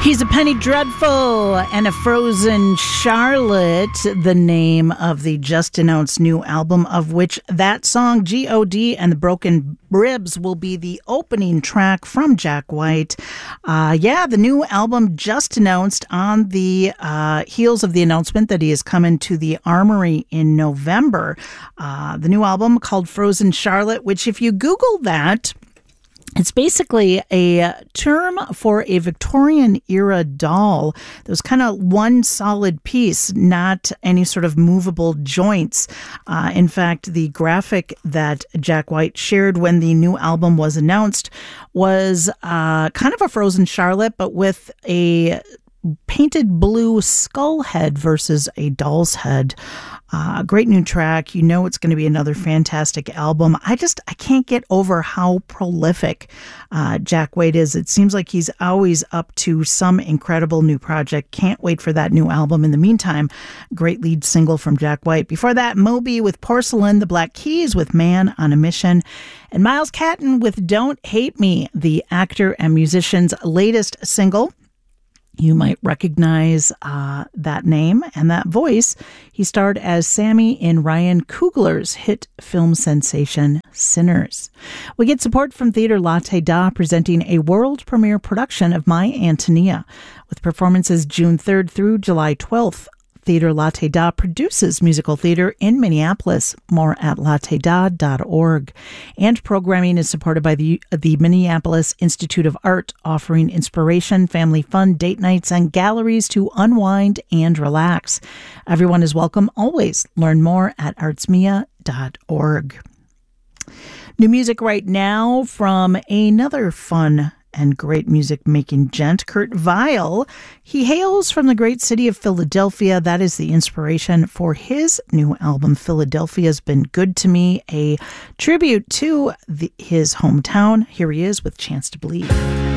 He's a Penny Dreadful and a Frozen Charlotte, the name of the just announced new album, of which that song, G.O.D. and the Broken Ribs, will be the opening track from Jack White. The new album just announced on the heels of the announcement that he is coming to the Armory in November. The new album called Frozen Charlotte, which if you Google that, it's basically a term for a Victorian-era doll that was kind of one solid piece, not any sort of movable joints. In fact, the graphic that Jack White shared when the new album was announced was kind of a Frozen Charlotte, but with a painted blue skull head versus a doll's head. Great new track. You know it's going to be another fantastic album. I can't get over how prolific Jack White is. It seems like he's always up to some incredible new project. Can't wait for that new album. In the meantime, great lead single from Jack White. Before that, Moby with Porcelain, the Black Keys with Man on a Mission, and Miles Catton with Don't Hate Me, the actor and musician's latest single. You might recognize that name and that voice. He starred as Sammy in Ryan Coogler's hit film sensation, Sinners. We get support from Theatre Latte Da, presenting a world premiere production of My Antonia, with performances June 3rd through July 12th. Theatre Latte Da produces musical theater in Minneapolis. More at latteda.org. And programming is supported by the Minneapolis Institute of Art, offering inspiration, family fun, date nights, and galleries to unwind and relax. Everyone is welcome always. Learn more at artsmia.org. New music right now from another fun and great music-making gent, Kurt Vile. He hails from the great city of Philadelphia. That is the inspiration for his new album, Philadelphia's Been Good to Me, a tribute to his hometown. Here he is with Chance to Believe.